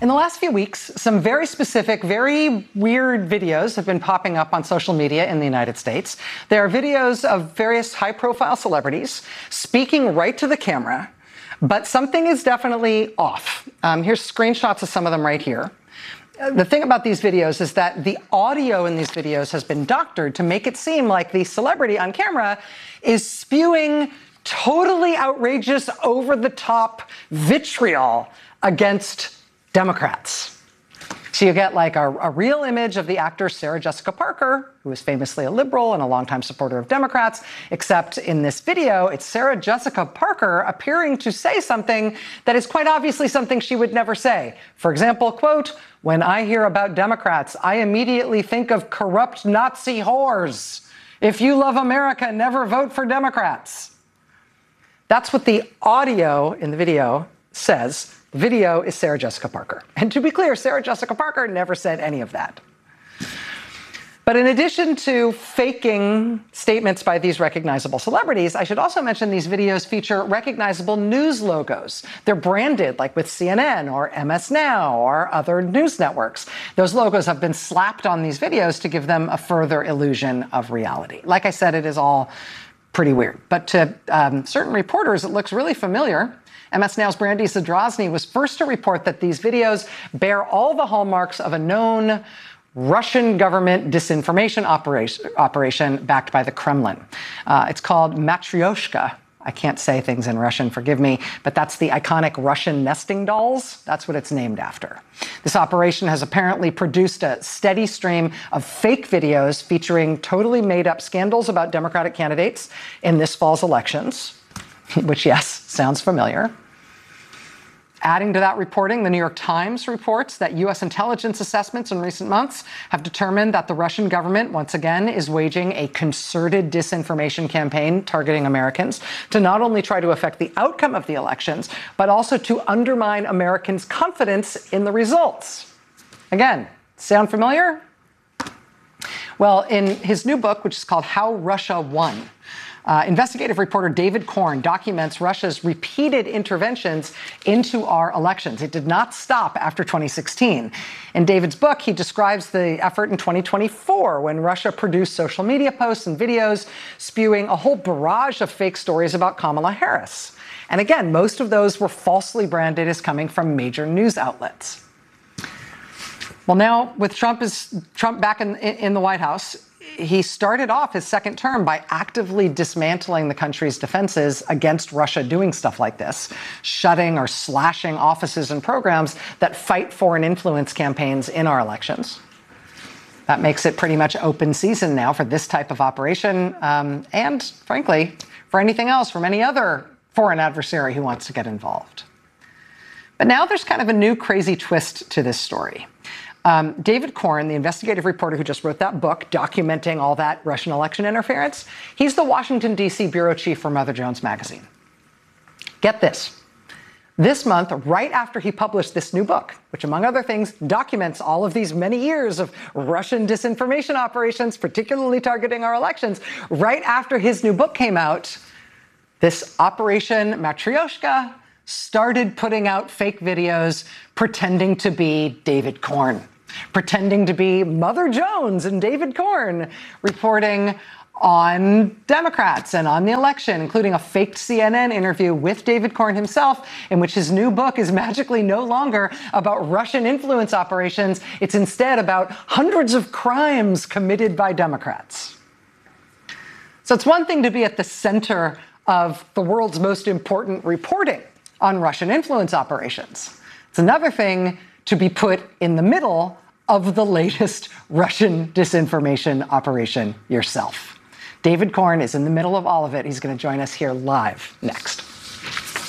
In the last few weeks, some very specific, very weird videos have been popping up on social media in the United States. They are videos of various high-profile celebrities speaking right to the camera, but something is definitely off. Here's screenshots of some of them right here. The thing about these videos is that the audio in these videos has been doctored to make it seem like the celebrity on camera is spewing totally outrageous, over-the-top vitriol against Democrats. So you get like a real image of the actor Sarah Jessica Parker, who is famously a liberal and a longtime supporter of Democrats, except in this video, it's Sarah Jessica Parker appearing to say something that is quite obviously something she would never say. For example, quote, "When I hear about Democrats, I immediately think of corrupt Nazi whores. If you love America, never vote for Democrats." That's what the audio in the video says. The video is Sarah Jessica Parker. And to be clear, Sarah Jessica Parker never said any of that. But in addition to faking statements by these recognizable celebrities, I should also mention these videos feature recognizable news logos. They're branded like with CNN or MS Now or other news networks. Those logos have been slapped on these videos to give them a further illusion of reality. Like I said, it is all pretty weird. But to certain reporters, it looks really familiar. MS Now's Brandy Zadrozny was first to report that these videos bear all the hallmarks of a known Russian government disinformation operation backed by the Kremlin. It's called Matryoshka. I can't say things in Russian, forgive me, but that's the iconic Russian nesting dolls. That's what it's named after. This operation has apparently produced a steady stream of fake videos featuring totally made-up scandals about Democratic candidates in this fall's elections, which, yes, sounds familiar. Adding to that reporting, the New York Times reports that U.S. intelligence assessments in recent months have determined that the Russian government, once again, is waging a concerted disinformation campaign targeting Americans to not only try to affect the outcome of the elections, but also to undermine Americans' confidence in the results. Again, sound familiar? Well, in his new book, which is called How Russia Won, investigative reporter David Corn documents Russia's repeated interventions into our elections. It did not stop after 2016. In David's book, he describes the effort in 2024 when Russia produced social media posts and videos spewing a whole barrage of fake stories about Kamala Harris. And again, most of those were falsely branded as coming from major news outlets. Well, now with Trump back in the White House, he started off his second term by actively dismantling the country's defenses against Russia doing stuff like this, shutting or slashing offices and programs that fight foreign influence campaigns in our elections. That makes it pretty much open season now for this type of operation, and frankly, for anything else from any other foreign adversary who wants to get involved. But now there's kind of a new crazy twist to this story. David Corn, the investigative reporter who just wrote that book documenting all that Russian election interference, he's the Washington, D.C. bureau chief for Mother Jones magazine. Get this. This month, right after he published this new book, which among other things documents all of these many years of Russian disinformation operations, particularly targeting our elections, right after his new book came out, this Operation Matryoshka started putting out fake videos pretending to be David Corn, pretending to be Mother Jones and David Corn, reporting on Democrats and on the election, including a faked CNN interview with David Corn himself, in which his new book is magically no longer about Russian influence operations. It's instead about hundreds of crimes committed by Democrats. So it's one thing to be at the center of the world's most important reporting on Russian influence operations. It's another thing to be put in the middle of the latest Russian disinformation operation yourself. David Corn is in the middle of all of it. He's going to join us here live next.